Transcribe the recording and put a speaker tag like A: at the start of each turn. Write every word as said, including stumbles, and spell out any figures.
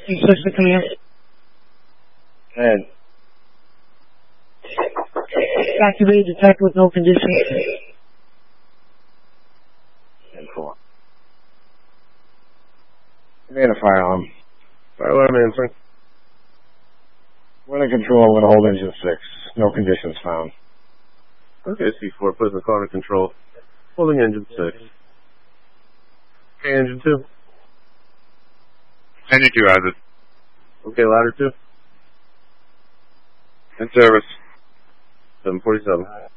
A: System clear.
B: And
A: Activate detect with no conditions.
B: ten four. Command a fire alarm.
C: Fire alarm answering.
B: We're in control with a hold engine six. No conditions found.
C: Okay, C four, put in the car to control. Holding engine six. Okay, engine two.
D: Engine two has it.
C: Okay, ladder two.
D: In service.
C: seven forty-seven.